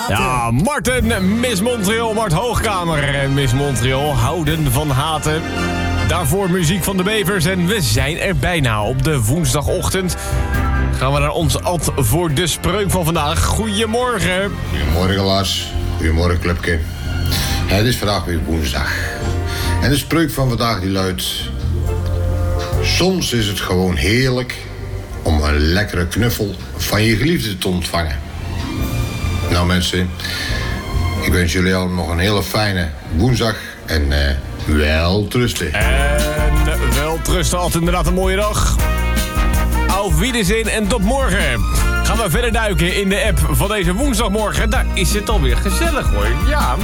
Ja, Martin, Miss Montreal, Mart Hoogkamer en Miss Montreal houden van haten. Daarvoor muziek van de Bevers en we zijn er bijna. Op de woensdagochtend gaan we naar ons ad voor de spreuk van vandaag. Goedemorgen. Goedemorgen Lars, goedemorgen Clubke. Het is vandaag weer woensdag. En de spreuk van vandaag die luidt: soms is het gewoon heerlijk om een lekkere knuffel van je geliefde te ontvangen. Nou mensen, ik wens jullie allemaal nog een hele fijne woensdag en wel trusten. En wel trusten, altijd inderdaad een mooie dag. Auf Wiedersehen en tot morgen. Gaan we verder duiken in de app van deze woensdagmorgen. Daar is het alweer gezellig hoor, ja.